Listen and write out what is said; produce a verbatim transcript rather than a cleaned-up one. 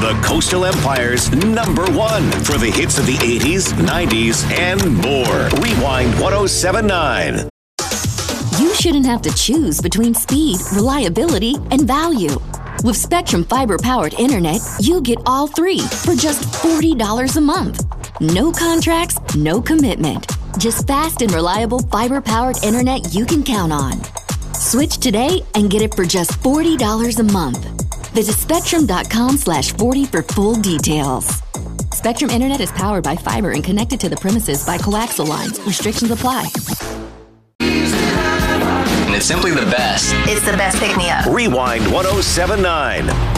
the Coastal Empire's number one for the hits of the eighties, nineties, and more. Rewind ten seventy-nine. You shouldn't have to choose between speed, reliability, and value. With Spectrum Fiber-powered internet, you get all three for just forty dollars a month. No contracts, no commitment. Just fast and reliable fiber-powered internet you can count on. Switch today and get it for just forty dollars a month. Visit spectrum.com slash 40 for full details. Spectrum Internet is powered by fiber and connected to the premises by coaxial lines. Restrictions apply. And it's simply the best. It's the best pick-me-up. Rewind ten seventy-nine.